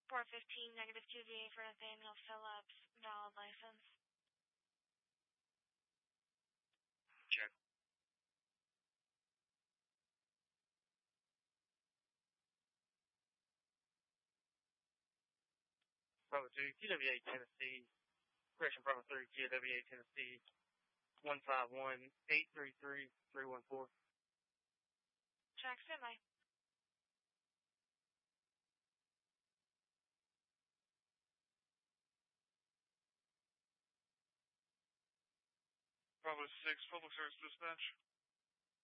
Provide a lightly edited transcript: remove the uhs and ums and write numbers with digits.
415, negative 2VA for Nathaniel Phillips, valid license. Check. Bravo 2, QWA Tennessee, correction Bravo 3, QWA Tennessee, 151-833-314. Check, semi. Bravo 6, Public Service Dispatch.